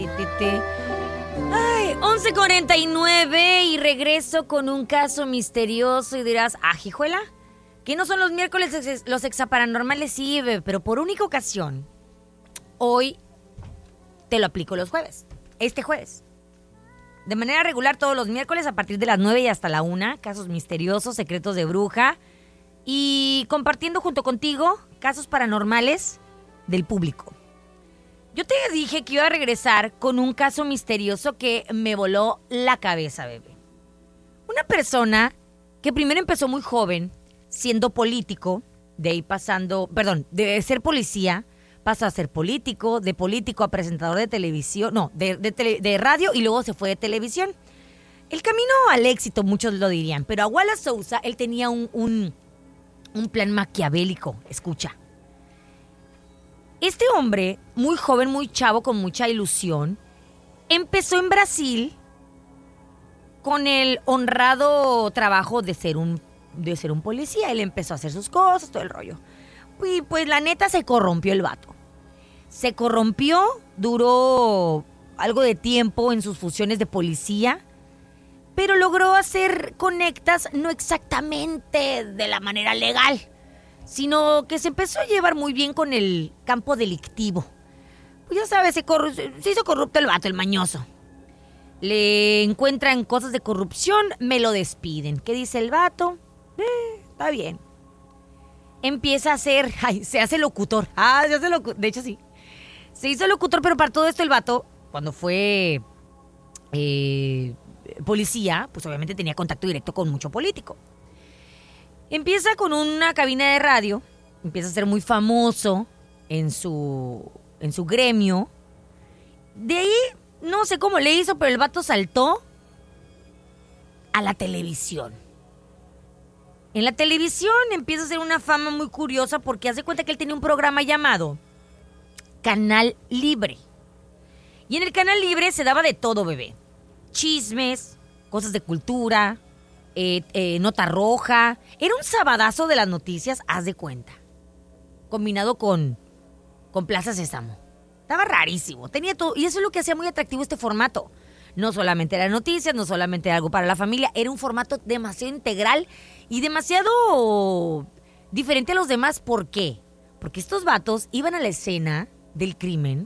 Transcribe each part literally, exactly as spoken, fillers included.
Ay, once cuarenta y nueve y regreso con un caso misterioso y dirás, ah, hijuela, ¿que no son los miércoles ex- los exaparanormales? Sí, bebé, pero por única ocasión, hoy te lo aplico los jueves, este jueves. De manera regular todos los miércoles a partir de las nueve y hasta la una, casos misteriosos, secretos de bruja y compartiendo junto contigo casos paranormales del público. Yo te dije que iba a regresar con un caso misterioso que me voló la cabeza, bebé. Una persona que primero empezó muy joven, siendo político, de ahí pasando, perdón, de ser policía, pasó a ser político, de político a presentador de televisión, no, de, de, tele, de radio y luego se fue de televisión. El camino al éxito, muchos lo dirían, pero a Wallace Sousa, él tenía un, un, un plan maquiavélico, escucha. Este hombre, muy joven, muy chavo, con mucha ilusión, empezó en Brasil con el honrado trabajo de ser un, de ser un policía. Él empezó a hacer sus cosas, todo el rollo. Y pues la neta se corrompió el vato. Se corrompió, duró algo de tiempo en sus funciones de policía, pero logró hacer conectas no exactamente de la manera legal, sino que se empezó a llevar muy bien con el campo delictivo. Pues ya sabes, se, corru- se hizo corrupto el vato, el mañoso. Le encuentran cosas de corrupción, me lo despiden. ¿Qué dice el vato? Eh, está bien. Empieza a hacer, ay, se hace locutor. Ah, se hace locutor, de hecho sí. Se hizo locutor, pero para todo esto el vato, cuando fue eh, policía, pues obviamente tenía contacto directo con mucho político. Empieza con una cabina de radio, empieza a ser muy famoso en su, en su gremio. De ahí, no sé cómo le hizo, pero el vato saltó a la televisión. En la televisión empieza a hacer una fama muy curiosa porque hace cuenta que él tenía un programa llamado Canal Libre. Y en el Canal Libre se daba de todo, bebé. Chismes, cosas de cultura... Eh, eh, nota roja. Era un sabadazo de las noticias, haz de cuenta. Combinado con, con Plaza Sésamo. Estaba rarísimo, tenía todo. Y eso es lo que hacía muy atractivo este formato. No solamente eran noticias, no solamente era algo para la familia. Era un formato demasiado integral y demasiado diferente a los demás. ¿Por qué? Porque estos vatos iban a la escena del crimen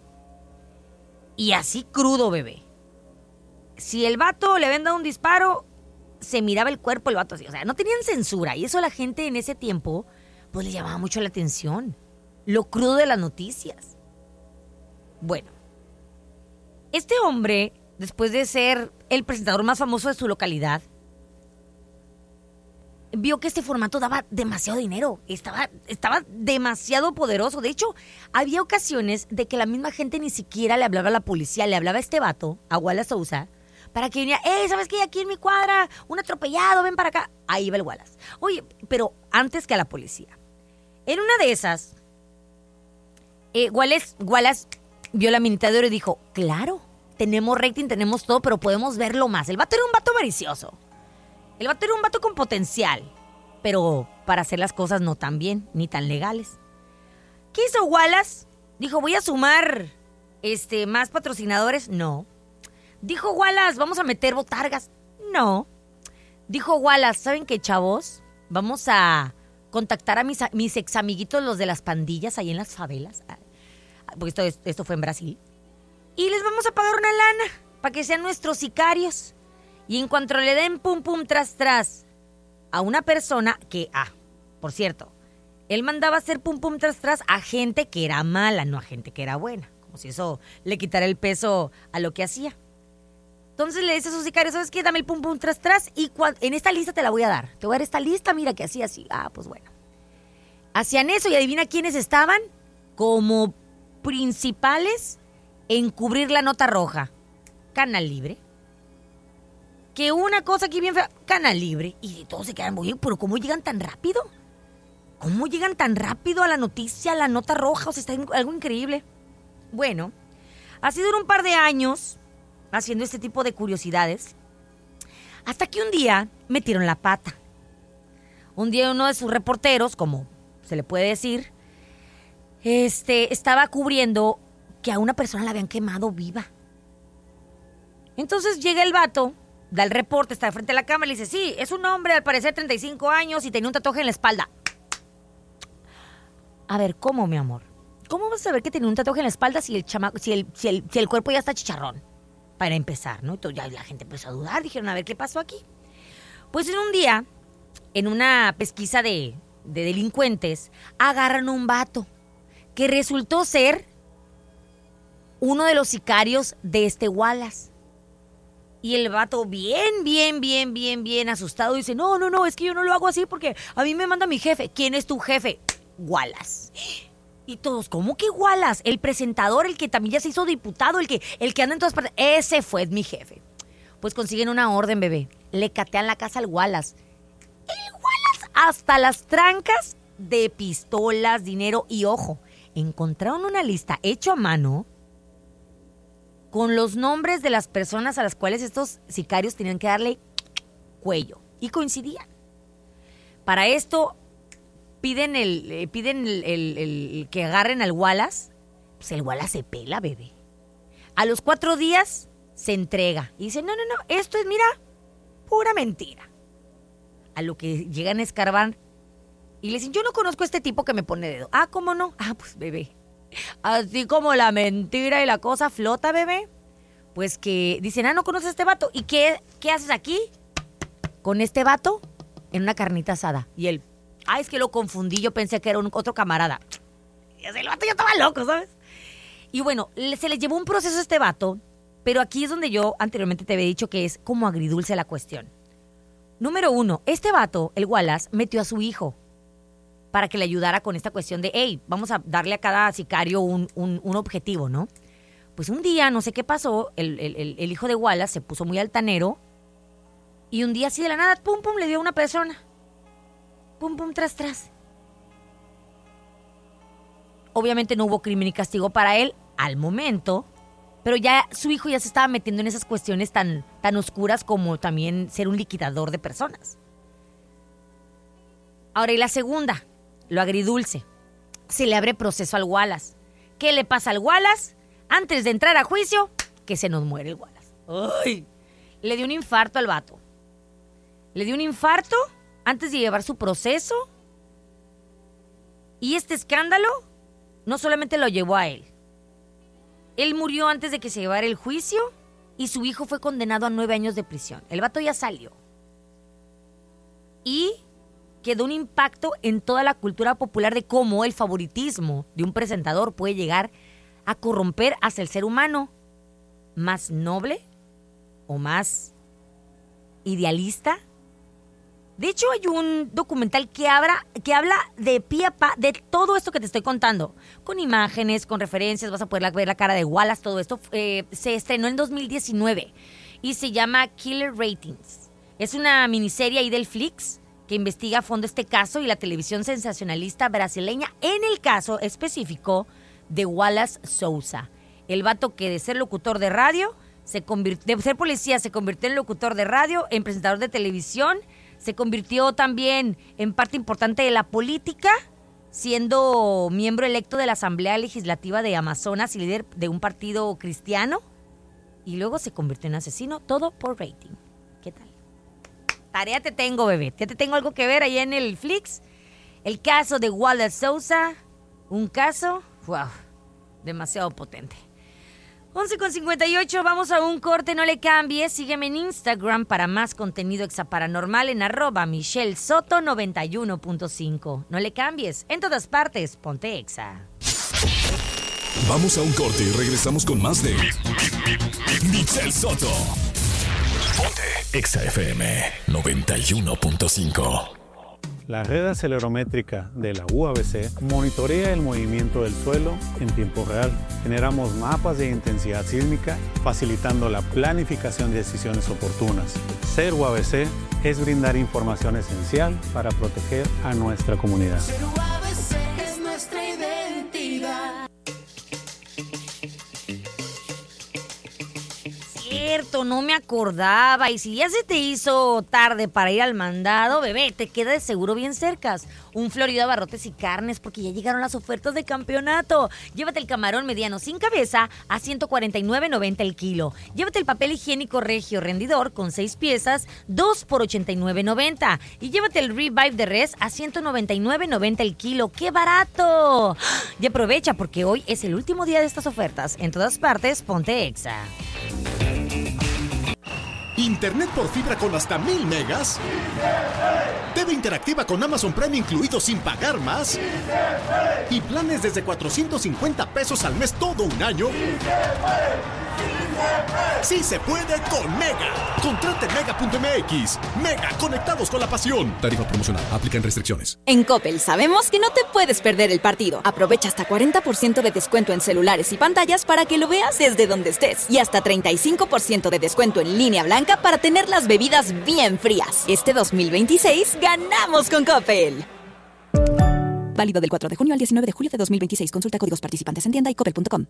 y así crudo, bebé. Si el vato le habían dado un disparo, se miraba el cuerpo el vato así, o sea, no tenían censura. Y eso a la gente en ese tiempo, pues le llamaba mucho la atención. Lo crudo de las noticias. Bueno, este hombre, después de ser el presentador más famoso de su localidad, vio que este formato daba demasiado dinero. Estaba, estaba demasiado poderoso. De hecho, había ocasiones de que la misma gente ni siquiera le hablaba a la policía, le hablaba a este vato, a Wallace Sousa, para que viniera, ¡eh, ¿sabes qué? Aquí en mi cuadra, un atropellado, ven para acá. Ahí va el Wallace. Oye, pero antes que a la policía. En una de esas, eh, Wallace, Wallace vio la minita de oro y dijo, claro, tenemos rating, tenemos todo, pero podemos verlo más. El vato era un vato avaricioso. El vato era un vato con potencial, pero para hacer las cosas no tan bien, ni tan legales. ¿Qué hizo Wallace? Dijo, voy a sumar este, más patrocinadores. No. Dijo Wallace, vamos a meter botargas. No. Dijo Wallace, ¿saben qué, chavos? Vamos a contactar a mis, mis ex amiguitos, los de las pandillas, ahí en las favelas. Porque esto, esto fue en Brasil. Y les vamos a pagar una lana para que sean nuestros sicarios. Y en cuanto le den pum pum tras tras a una persona que, ah, por cierto, él mandaba hacer pum pum tras tras a gente que era mala, no a gente que era buena. Como si eso le quitara el peso a lo que hacía. Entonces le dice a sus sicarios, ¿sabes qué? Dame el pum pum tras tras y cuando, en esta lista te la voy a dar. Te voy a dar esta lista, mira que así, así. Ah, pues bueno. Hacían eso y adivina quiénes estaban como principales en cubrir la nota roja. Canal Libre. Que una cosa aquí bien fea, Canal Libre. Y todos se quedan muy bien, pero ¿cómo llegan tan rápido? ¿Cómo llegan tan rápido a la noticia, a la nota roja? O sea, está algo increíble. Bueno, así duró un par de años haciendo este tipo de curiosidades. Hasta que un día metieron la pata. Un día uno de sus reporteros, como se le puede decir, este, estaba cubriendo que a una persona la habían quemado viva. Entonces llega el vato, da el reporte, está frente a la cámara y le dice, sí, es un hombre, al parecer treinta y cinco años y tenía un tatuaje en la espalda. A ver, ¿cómo, mi amor? ¿Cómo vas a saber que tenía un tatuaje en la espalda si el, chama, si el, si el, si el cuerpo ya está chicharrón? Para empezar, ¿no? Entonces ya la gente empezó a dudar, dijeron, a ver, ¿qué pasó aquí? Pues en un día, en una pesquisa de, de delincuentes, agarran a un vato que resultó ser uno de los sicarios de este Wallace. Y el vato bien, bien, bien, bien, bien asustado dice, no, no, no, es que yo no lo hago así porque a mí me manda mi jefe. ¿Quién es tu jefe? Wallace. Y todos, ¿cómo que Wallace? El presentador, el que también ya se hizo diputado, el que, el que anda en todas partes. Ese fue mi jefe. Pues consiguen una orden, bebé. Le catean la casa al Wallace. El Wallace hasta las trancas de pistolas, dinero y ojo. Encontraron una lista hecha a mano con los nombres de las personas a las cuales estos sicarios tenían que darle cuello. Y coincidían. Para esto piden el, eh, piden el, el, el que agarren al Wallace. Pues el Wallace se pela, bebé. A los cuatro días se entrega. Y dice, no, no, no, esto es, mira, pura mentira. A lo que llegan a escarbar y le dicen, yo no conozco a este tipo que me pone dedo. Ah, ¿cómo no? Ah, pues bebé. Así como la mentira y la cosa flota, bebé. Pues que dicen, ah, no conoces a este vato. ¿Y qué, qué haces aquí con este vato? En una carnita asada. Y él, ah, es que lo confundí, yo pensé que era un, otro camarada. Y el vato ya estaba loco, ¿sabes? Y bueno, se le llevó un proceso a este vato, pero aquí es donde yo anteriormente te había dicho que es como agridulce la cuestión. Número uno, este vato, el Wallace, metió a su hijo para que le ayudara con esta cuestión de, hey, vamos a darle a cada sicario un, un, un objetivo, ¿no? Pues un día, no sé qué pasó, el, el, el, el hijo de Wallace se puso muy altanero y un día así de la nada, pum, pum, le dio a una persona. Pum, pum, tras, tras. Obviamente no hubo crimen y castigo para él al momento, pero ya su hijo ya se estaba metiendo en esas cuestiones tan, tan oscuras como también ser un liquidador de personas. Ahora, y la segunda, lo agridulce. Se le abre proceso al Wallace. ¿Qué le pasa al Wallace? Antes de entrar a juicio, que se nos muere el Wallace. ¡Ay! Le dio un infarto al vato. Le dio un infarto antes de llevar su proceso. Y este escándalo no solamente lo llevó a él. Él murió antes de que se llevara el juicio y su hijo fue condenado a nueve años de prisión. El vato ya salió. Y quedó un impacto en toda la cultura popular de cómo el favoritismo de un presentador puede llegar a corromper hasta el ser humano más noble o más idealista. De hecho, hay un documental que habla, que habla de pie a pa de todo esto que te estoy contando. Con imágenes, con referencias, vas a poder ver la cara de Wallace, todo esto. Eh, se estrenó en dos mil diecinueve y se llama Killer Ratings. Es una miniserie ahí del Flix que investiga a fondo este caso y la televisión sensacionalista brasileña en el caso específico de Wallace Souza. El vato que de ser locutor de radio, se convirtió, de ser policía, se convirtió en locutor de radio, en presentador de televisión. Se convirtió también en parte importante de la política, siendo miembro electo de la Asamblea Legislativa de Amazonas y líder de un partido cristiano. Y luego se convirtió en asesino, todo por rating. ¿Qué tal? Tarea te tengo, bebé. Ya te tengo algo que ver ahí en el Flix. El caso de Wallace Souza, un caso, wow, demasiado potente. once con cincuenta y ocho, vamos a un corte, no le cambies. Sígueme en Instagram para más contenido exaparanormal en arroba Michelle Soto noventa y uno punto cinco. No le cambies, en todas partes, ponte Exa. Vamos a un corte y regresamos con más de Michelle Soto. Ponte Exa F M noventa y uno punto cinco. La red acelerométrica de la U A B C monitorea el movimiento del suelo en tiempo real. Generamos mapas de intensidad sísmica, facilitando la planificación de decisiones oportunas. Ser U A B C es brindar información esencial para proteger a nuestra comunidad. Ser U A B C es nuestra identidad. cierto, no me acordaba. Y si ya se te hizo tarde para ir al mandado, bebé, te queda de seguro bien cercas. Un Florida Abarrotes y Carnes, porque ya llegaron las ofertas de campeonato. Llévate el camarón mediano sin cabeza a ciento cuarenta y nueve noventa el kilo. Llévate el papel higiénico Regio rendidor con seis piezas, dos por ochenta y nueve noventa. Y llévate el Revive de res a ciento noventa y nueve noventa el kilo. ¡Qué barato! Y aprovecha porque hoy es el último día de estas ofertas. En todas partes, ponte Exa. Internet por fibra con hasta mil megas. T V interactiva con Amazon Prime incluido sin pagar más. Y planes desde cuatrocientos cincuenta pesos al mes todo un año. Sí se puede con Mega. Contrate mega punto m x. Mega, conectados con la pasión. Tarifa promocional. Aplican restricciones. En Coppel sabemos que no te puedes perder el partido. Aprovecha hasta cuarenta por ciento de descuento en celulares y pantallas para que lo veas desde donde estés. Y hasta treinta y cinco por ciento de descuento en línea blanca para tener las bebidas bien frías. Este dos mil veintiséis ganamos con Coppel. Válido del cuatro de junio al diecinueve de julio de dos mil veintiséis. Consulta códigos participantes en tienda y coppel punto com.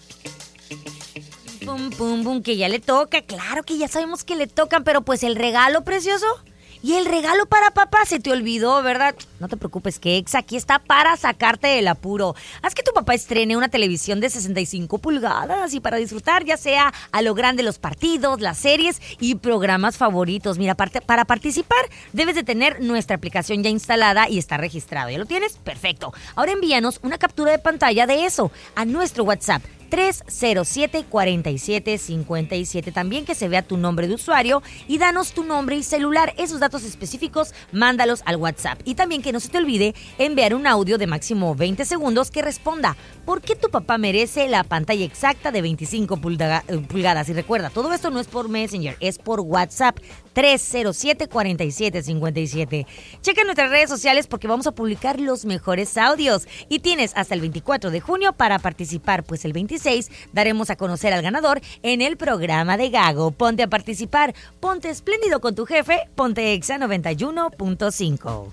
Pum, pum, pum, que ya le toca. Claro que ya sabemos que le tocan, pero pues el regalo, precioso. Y el regalo para papá se te olvidó, ¿verdad? No te preocupes, que Exa aquí está para sacarte del apuro. Haz que tu papá estrene una televisión de sesenta y cinco pulgadas y para disfrutar ya sea a lo grande los partidos, las series y programas favoritos. Mira, parte, para participar debes de tener nuestra aplicación ya instalada y está registrado. ¿Ya lo tienes? Perfecto. Ahora envíanos una captura de pantalla de eso a nuestro WhatsApp. tres cero siete, cuatro siete cinco siete. También que se vea tu nombre de usuario y danos tu nombre y celular. Esos datos específicos, mándalos al WhatsApp. Y también que no se te olvide enviar un audio de máximo veinte segundos que responda ¿por qué tu papá merece la pantalla exacta de veinticinco pulgadas? Y recuerda, todo esto no es por Messenger, es por WhatsApp. tres cero siete, cuatro siete cinco siete. Checa nuestras redes sociales porque vamos a publicar los mejores audios. Y tienes hasta el veinticuatro de junio para participar, pues el veintiséis daremos a conocer al ganador en el programa de Gago. Ponte a participar, ponte espléndido con tu jefe, ponte Exa noventa y uno punto cinco.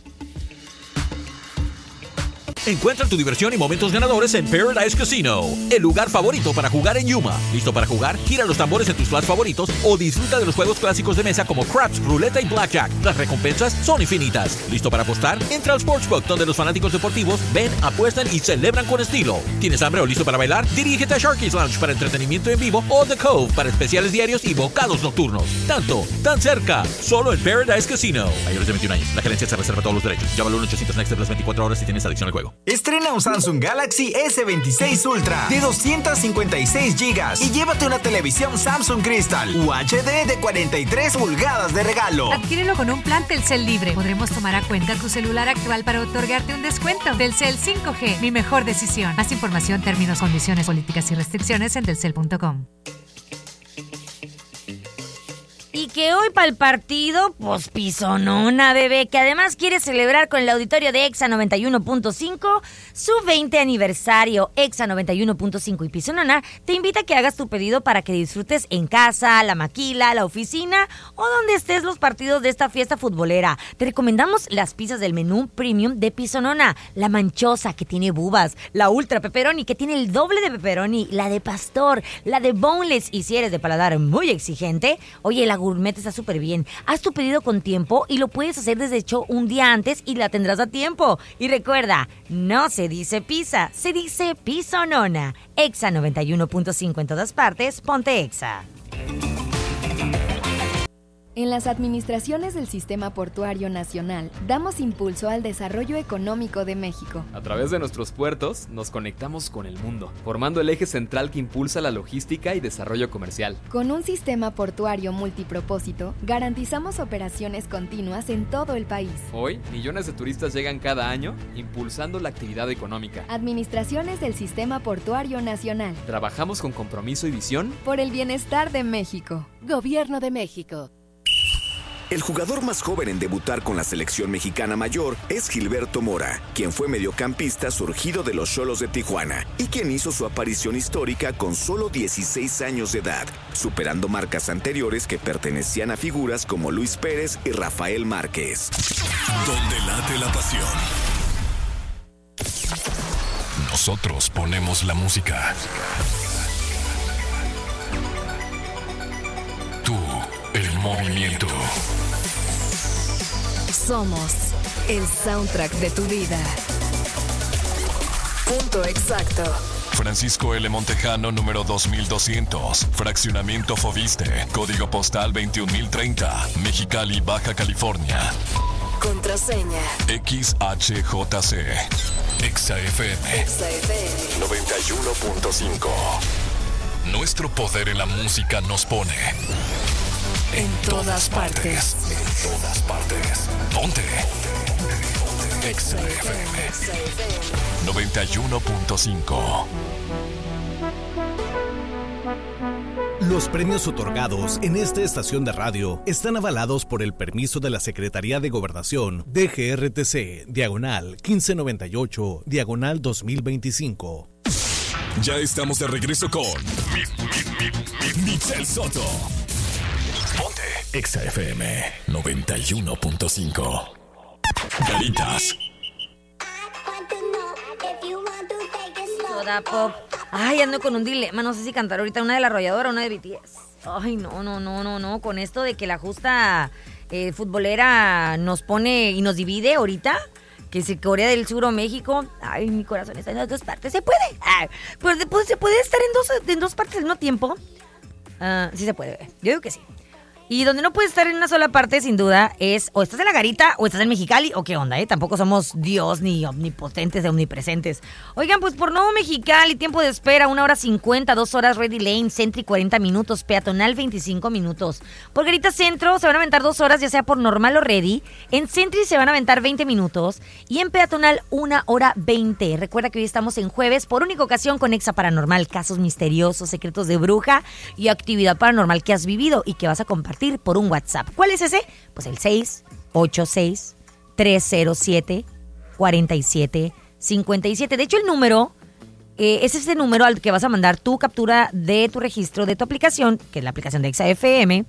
Encuentra tu diversión y momentos ganadores en Paradise Casino, el lugar favorito para jugar en Yuma. ¿Listo para jugar? Gira los tambores en tus slots favoritos o disfruta de los juegos clásicos de mesa como Craps, Ruleta y Blackjack. Las recompensas son infinitas. ¿Listo para apostar? Entra al Sportsbook, donde los fanáticos deportivos ven, apuestan y celebran con estilo. ¿Tienes hambre o listo para bailar? Dirígete a Sharky's Lounge para entretenimiento en vivo o The Cove para especiales diarios y bocados nocturnos. Tanto, tan cerca, solo en Paradise Casino. Mayores de veintiún años. La gerencia se reserva todos los derechos. Llámalo al ochocientos Next las veinticuatro horas si tienes adicción al juego. Estrena un Samsung Galaxy ese veintiséis Ultra de doscientos cincuenta y seis gigas y llévate una televisión Samsung Crystal U H D de cuarenta y tres pulgadas de regalo. Adquiérelo con un plan Telcel libre. Podremos tomar a cuenta tu celular actual para otorgarte un descuento. Telcel cinco G, mi mejor decisión. Más información, términos, condiciones, políticas y restricciones en telcel punto com. Y que hoy para el partido, pues pisonona, bebé, que además quiere celebrar con el auditorio de Exa noventa y uno punto cinco su veinte aniversario. Exa noventa y uno punto cinco y Pisonona te invita a que hagas tu pedido para que disfrutes en casa, la maquila, la oficina o donde estés los partidos de esta fiesta futbolera. Te recomendamos las pizzas del menú premium de Pisonona, la manchosa que tiene bubas, la ultra pepperoni que tiene el doble de pepperoni, la de pastor, la de boneless y si eres de paladar muy exigente, oye, la gourmet está súper bien. Haz tu pedido con tiempo y lo puedes hacer desde hecho un día antes y la tendrás a tiempo. Y recuerda, no se dice pizza, se dice Pisonona. Exa noventa y uno punto cinco en todas partes, ponte Exa. En las administraciones del Sistema Portuario Nacional, damos impulso al desarrollo económico de México. A través de nuestros puertos, nos conectamos con el mundo, formando el eje central que impulsa la logística y desarrollo comercial. Con un sistema portuario multipropósito, garantizamos operaciones continuas en todo el país. Hoy, millones de turistas llegan cada año, impulsando la actividad económica. Administraciones del Sistema Portuario Nacional. Trabajamos con compromiso y visión por el bienestar de México. Gobierno de México. El jugador más joven en debutar con la selección mexicana mayor es Gilberto Mora, quien fue mediocampista surgido de los Xolos de Tijuana y quien hizo su aparición histórica con solo dieciséis años de edad, superando marcas anteriores que pertenecían a figuras como Luis Pérez y Rafael Márquez. Donde late la pasión. Nosotros ponemos la música. movimiento. Somos el soundtrack de tu vida. Punto exacto. Francisco L. Montejano, número dos mil doscientos. Fraccionamiento Foviste. Código postal veintiún mil treinta. Mexicali, Baja California. Contraseña. X H J C. Exa F M. Exa F M. noventa y uno punto cinco. Nuestro poder en la música nos pone en todas partes. En todas partes. Ponte. Exa F M. noventa y uno punto cinco. Los premios otorgados en esta estación de radio están avalados por el permiso de la Secretaría de Gobernación D G R T C, diagonal quince noventa y ocho, diagonal dos mil veinticinco. Ya estamos de regreso con Michelle Soto. Ponte Exa F M noventa y uno punto cinco. Caritas. Soda Pop. Ay, ando con un dilema, no sé si cantar ahorita una de La Arrolladora o una de B T S. Ay, no, no, no, no, no, con esto de que la justa eh, futbolera nos pone y nos divide ahorita, que es Corea del Sur o México. Ay, mi corazón está en las dos partes, ¿se puede? Ay, pues, pues se puede estar en dos, en dos partes al mismo tiempo. Uh, sí se puede, yo digo que sí. Y donde no puedes estar en una sola parte, sin duda, es o estás en La Garita o estás en Mexicali, o qué onda, ¿eh? Tampoco somos Dios ni omnipotentes, omnipresentes. Oigan, pues por Nuevo Mexicali, tiempo de espera, una hora cincuenta, dos horas Ready Lane, Sentry cuarenta minutos, peatonal veinticinco minutos. Por Garita Centro se van a aventar dos horas, ya sea por normal o Ready. En Sentry se van a aventar veinte minutos y en peatonal una hora veinte. Recuerda que hoy estamos en jueves, por única ocasión con Exa Paranormal, casos misteriosos, secretos de bruja y actividad paranormal que has vivido y que vas a compartir por un WhatsApp. ¿Cuál es ese? Pues el seis ocho seis, tres cero siete, cuatro siete cinco siete. De hecho, el número eh, es ese número al que vas a mandar tu captura de tu registro de tu aplicación, que es la aplicación de Exa F M,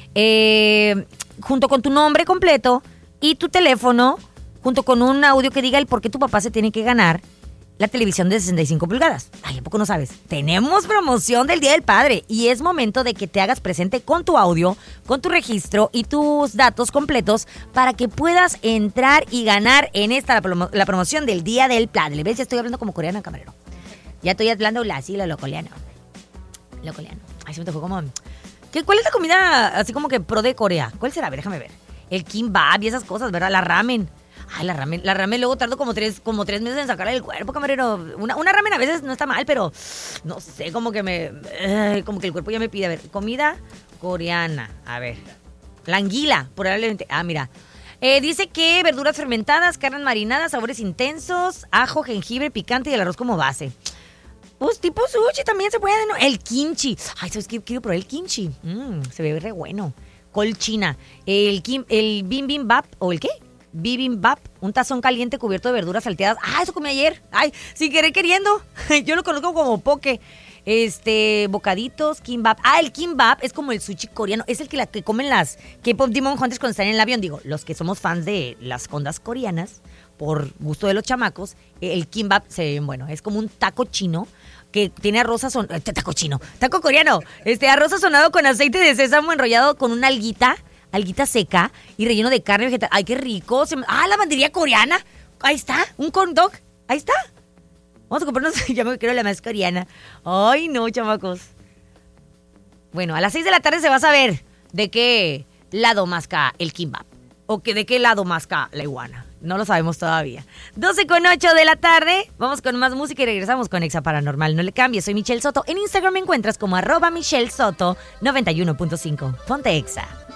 eh, junto con tu nombre completo y tu teléfono, junto con un audio que diga el por qué tu papá se tiene que ganar la televisión de sesenta y cinco pulgadas. Ay, ¿a poco no sabes? Tenemos promoción del Día del Padre y es momento de que te hagas presente con tu audio, con tu registro y tus datos completos para que puedas entrar y ganar en esta la, promo- la promoción del Día del Padre. ¿Ves? Ya estoy hablando como coreano, camarero. Ya estoy hablando así, lo coreano. Lo coreano. Ay, se me tocó como... ¿Qué, ¿Cuál es la comida así como que pro de Corea? ¿Cuál será? A ver, déjame ver. El kimbap y esas cosas, ¿verdad? La ramen. Ay, la ramen, la ramen luego tardo como tres, como tres meses en sacarla del cuerpo, camarero. Una, una ramen a veces no está mal, pero no sé, como que me... Eh, como que el cuerpo ya me pide. A ver, comida coreana. A ver. La anguila, probablemente. Ah, mira. Eh, dice que verduras fermentadas, carnes marinadas, sabores intensos, ajo, jengibre, picante y el arroz como base. Pues tipo sushi también se puede, ¿no? El kimchi. Ay, ¿sabes qué? Quiero probar el kimchi. Mm, se ve re bueno. Col china. El, kim, el bibimbap, ¿o el qué? Bibimbap, un tazón caliente cubierto de verduras salteadas. Ah, eso comí ayer. Ay, sin querer queriendo. Yo lo conozco como poke. Este, bocaditos, kimbap. Ah, el kimbap es como el sushi coreano. Es el que, la, que comen las K-pop Demon Hunters cuando están en el avión. Digo, los que somos fans de las ondas coreanas, por gusto de los chamacos, el kimbap se ve bien bueno. Es como un taco chino que tiene arroz sazonado. Taco chino, taco coreano. Este, arroz sazonado con aceite de sésamo enrollado con una alguita. Alguita seca y relleno de carne vegetal. ¡Ay, qué rico! Se me... ¡Ah, la bandería coreana! Ahí está, un corn dog. Ahí está. Vamos a comprarnos, ya me quiero la más coreana. ¡Ay, no, chamacos! Bueno, a las seis de la tarde se va a saber de qué lado masca el kimbap. O que de qué lado masca la iguana. No lo sabemos todavía. doce con ocho de la tarde. Vamos con más música y regresamos con Exa Paranormal. No le cambies, soy Michelle Soto. En Instagram me encuentras como arroba Michelle Soto noventa y uno punto cinco. Ponte Exa.